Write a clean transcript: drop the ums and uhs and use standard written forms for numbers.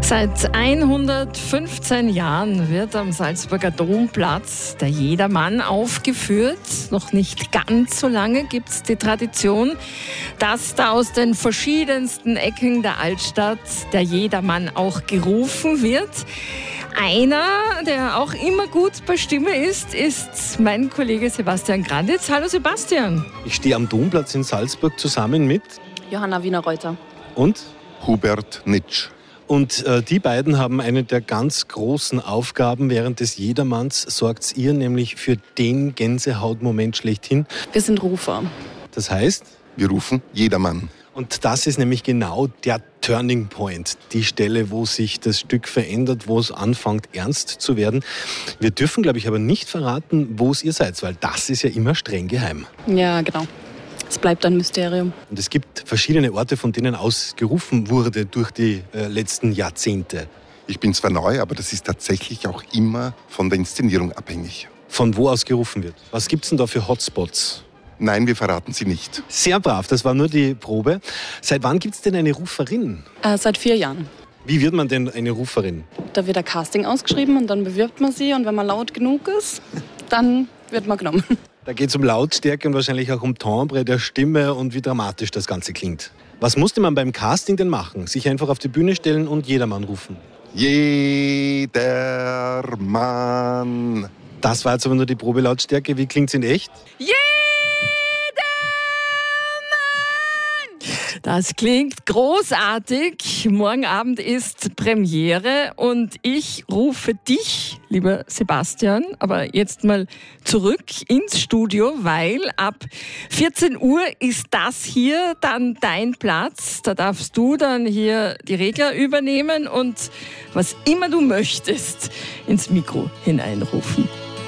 Seit 115 Jahren wird am Salzburger Domplatz der Jedermann aufgeführt. Noch nicht ganz so lange gibt es die Tradition, dass da aus den verschiedensten Ecken der Altstadt der Jedermann auch gerufen wird. Einer, der auch immer gut bei Stimme ist mein Kollege Sebastian Granditz. Hallo Sebastian. Ich stehe am Domplatz in Salzburg zusammen mit Johanna Wiener-Reuter und Hubert Nitsch. Und die beiden haben eine der ganz großen Aufgaben während des Jedermanns, sorgt ihr nämlich für den Gänsehautmoment schlechthin. Wir sind Rufer. Das heißt? Wir rufen Jedermann. Und das ist nämlich genau der Turning Point, die Stelle, wo sich das Stück verändert, wo es anfängt ernst zu werden. Wir dürfen, glaube ich, aber nicht verraten, wo es ihr seid, weil das ist ja immer streng geheim. Ja, genau. Es bleibt ein Mysterium. Und es gibt verschiedene Orte, von denen aus gerufen wurde durch die letzten Jahrzehnte. Ich bin zwar neu, aber das ist tatsächlich auch immer von der Inszenierung abhängig. Von wo aus gerufen wird? Was gibt es denn da für Hotspots? Nein, wir verraten sie nicht. Sehr brav, das war nur die Probe. Seit wann gibt es denn eine Ruferin? Seit 4 Jahren. Wie wird man denn eine Ruferin? Da wird ein Casting ausgeschrieben und dann bewirbt man sie. Und wenn man laut genug ist, dann wird man genommen. Da geht es um Lautstärke und wahrscheinlich auch um Timbre der Stimme und wie dramatisch das Ganze klingt. Was musste man beim Casting denn machen? Sich einfach auf die Bühne stellen und Jedermann rufen? Jedermann. Das war jetzt aber nur die Probelautstärke. Wie klingt es in echt? Jedermann! Das klingt großartig. Morgen Abend ist Premiere und ich rufe dich, lieber Sebastian, aber jetzt mal zurück ins Studio, weil ab 14 Uhr ist das hier dann dein Platz. Da darfst du dann hier die Regler übernehmen und was immer du möchtest ins Mikro hineinrufen.